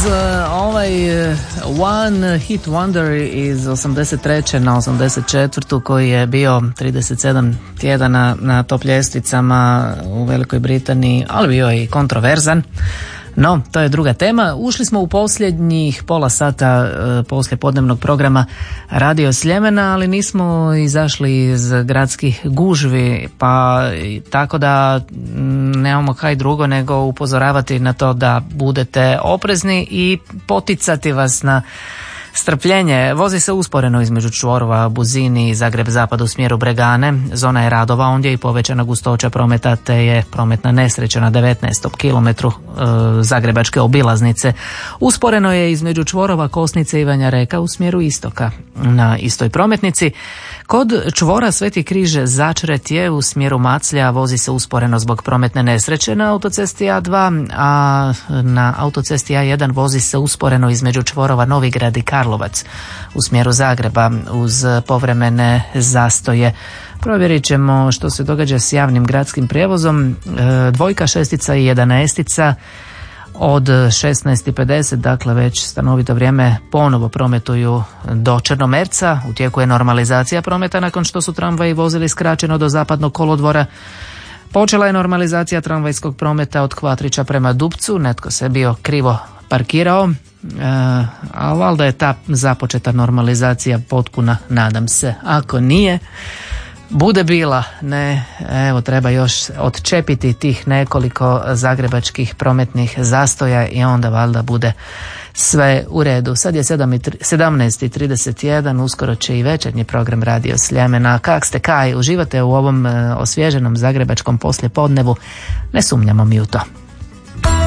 ovaj One Hit Wonder iz 83. na 84. koji je bio 37 tjedana na top ljestvicama u Velikoj Britaniji, ali bio je i kontroverzan. No, to je druga tema. Ušli smo u posljednjih pola sata poslije podnevnog programa Radio Sljemena, ali nismo izašli iz gradskih gužvi, pa tako da nemamo kaj drugo nego upozoravati na to da budete oprezni i poticati vas na strpljenje. Vozi se usporeno između čvorova Buzini i Zagreb-Zapad u smjeru Bregane. Zona je radova, ondje i povećana gustoća prometa, te je prometna nesreća na 19. kilometru Zagrebačke obilaznice. Usporeno je između čvorova Kosnice i Vanja Reka u smjeru istoka na istoj prometnici. Kod čvora Sveti križ Začretje u smjeru Maclja vozi se usporeno zbog prometne nesreće na autocesti A2, a na autocesti A1 vozi se usporeno između čvorova Novigrad i Karlovac u smjeru Zagreba uz povremene zastoje. Provjerit ćemo što se događa s javnim gradskim prijevozom. Dvojka, šestica i 11 od 16:50, dakle već stanovito vrijeme ponovo prometuju do Črnomerca. U tijeku je normalizacija prometa nakon što su tramvaji vozili skraćeno do Zapadnog kolodvora. Počela je normalizacija tramvajskog prometa od Kvatrića prema Dupcu, netko se bio krivo parkirao, a valjda je ta započeta normalizacija potpuna, nadam se. Ako nije, bude bila, ne, evo treba još odčepiti tih nekoliko zagrebačkih prometnih zastoja i onda valjda bude sve u redu. Sad je 17:31, uskoro će i večernji program Radio Sljemena. Kak ste kaj, uživate u ovom osvježenom zagrebačkom poslijepodnevu? Ne sumnjamo mi u to.